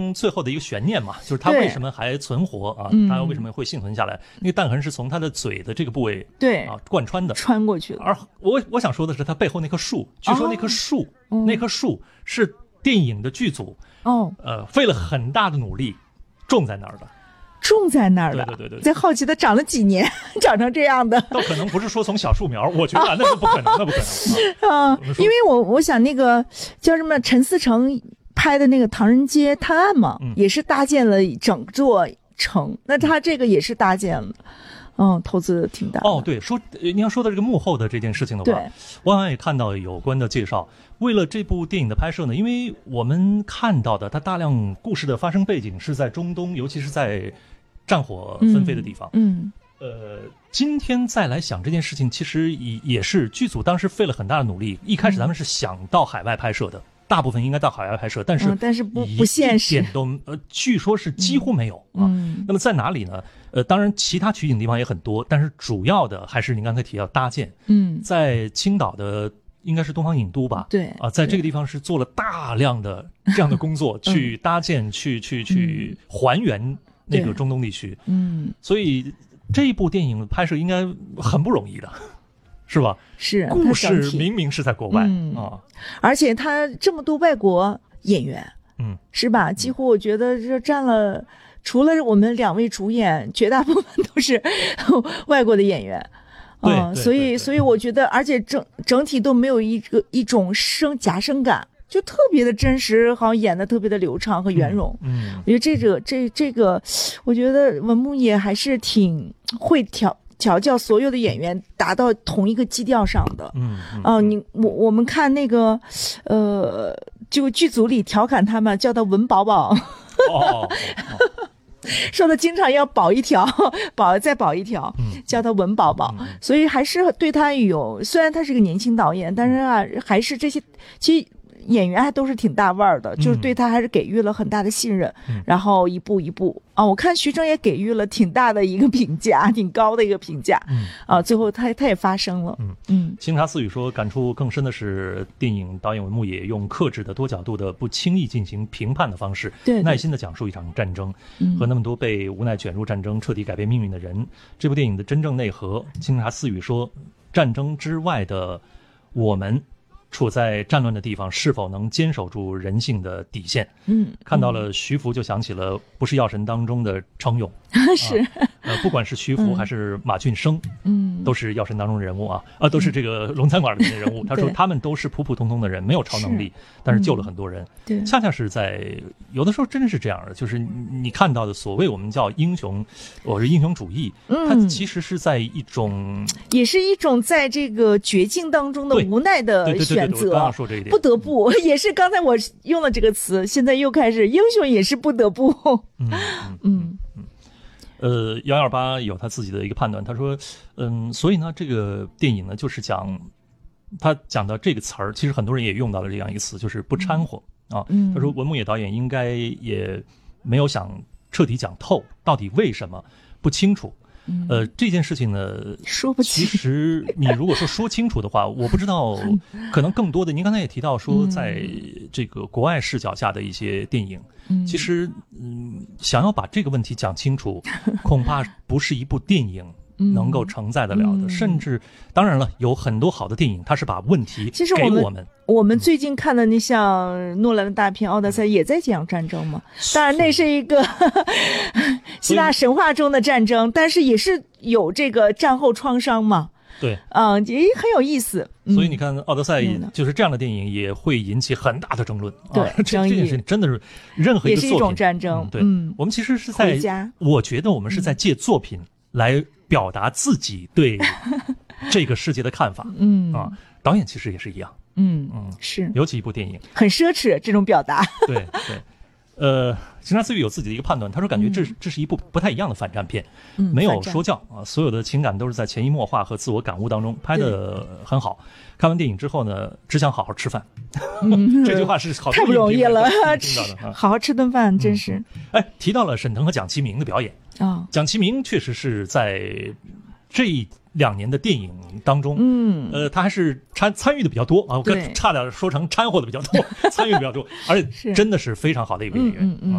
中最后的一个悬念嘛，就是他为什么还存活啊？他为什么会幸存下来？那个弹痕是从他的嘴的这个部位贯穿的， 穿过去的。 而我想说的是，他背后那棵树，据说那棵树是电影的剧组费了很大的努力种在那儿的。 种在那儿的， 对， 在好奇它长了几年，长成这样的。 倒可能不是说从小树苗，我觉得那是不可能，那不可能啊。 因为我想那个叫什么陈思诚拍的那个《唐人街探案》嘛，也是搭建了整座城，那他这个也是搭建了。投资挺大的。 对，您要说的这个幕后的这件事情的话，我好像也看到有关的介绍。为了这部电影的拍摄呢，因为我们看到的它大量故事的发生背景是在中东，尤其是在战火纷飞的地方。今天再来想这件事情，其实也是剧组当时费了很大的努力。一开始咱们是想到海外拍摄的，大部分应该到海外拍摄，但是不现实， 一点都据说是几乎没有啊。那么在哪里呢？当然其他取景地方也很多，但是主要的还是您刚才提到搭建。在青岛的应该是东方影都吧？ 对啊，在这个地方是做了大量的这样的工作，去搭建，去还原那个中东地区。所以这一部电影拍摄应该很不容易的，是吧？ 是故事明明是在国外而且他这么多外国演员，是吧？几乎我觉得这占了，除了我们2位主演，绝大部分都是外国的演员。所以我觉得，而且整体都没有一种假声感，就特别的真实，好像演的特别的流畅和圆融。我觉得这个，我觉得文牧野还是挺会调教所有的演员达到同一个基调上的。我们看那个就剧组里调侃他们，叫他文宝宝。说的经常要保一条，再保一条，叫他文宝宝。所以还是对他虽然他是个年轻导演，但是还是这些其实演员还都是挺大腕儿的，就是对他还是给予了很大的信任，然后一步一步我看徐峥也给予了挺大的一个评价，挺高的一个评价。最后他也发声了。 清茶私语说，感触更深的是电影导演文牧野用克制的多角度的不轻易进行评判的方式，耐心的讲述一场战争和那么多被无奈卷入战争彻底改变命运的人。这部电影的真正内核，清茶私语说，战争之外的我们处在战乱的地方，是否能坚守住人性的底线？看到了徐福，就想起了《不是药神》当中的程勇。 是不管是徐福还是马俊生，都是药神当中的人物都是这个龙餐馆里面的人物。他说他们都是普普通通的人，没有超能力，但是救了很多人。恰恰是在有的时候真是这样的，就是你看到的所谓我们叫英雄，我是英雄主义，它其实是在一种， 也是一种在这个绝境当中的无奈的选择。 我刚刚说这一点， 不得不，也是刚才我用了这个词，现在又开始英雄也是不得不。 128有他自己的一个判断，他说，所以呢，这个电影呢，就是他讲到这个词儿，其实很多人也用到了这样一个词，就是不掺和他说文牧野导演应该也没有想彻底讲透，到底为什么不清楚。这件事情呢， 说不清。 其实你如果说清楚的话，我不知道，可能更多的，您刚才也提到说，在这个国外视角下的一些电影，其实想要把这个问题讲清楚，恐怕不是一部电影能够承载得了的。甚至当然了，有很多好的电影，它是把问题给我们最近看的那像诺兰的大片《奥德赛》也在讲战争嘛，当然那是一个希腊神话中的战争，但是也是有这个战后创伤嘛。 对， 也很有意思。 所以你看，《奥德赛》就是这样的电影也会引起很大的争论。 对， 这件事真的是任何一个作品也是一种战争。 对，我们其实是我觉得我们是在借作品来表达自己对这个世界的看法。导演其实也是一样。 是， 尤其一部电影很奢侈这种表达。 对。秦砂思雨有自己的一个判断，他说感觉这是一部不太一样的反战片，没有说教所有的情感都是在潜移默化和自我感悟当中，拍得很好。看完电影之后呢，只想好好吃饭。这句话是好太不容易了， 听到的好好吃顿饭真是。 提到了沈腾和蒋奇明的表演蒋奇明确实是在这2年的电影当中，他还是参与的比较多我差点说成掺和的比较多，参与的比较多，而且真的是非常好的一个演员。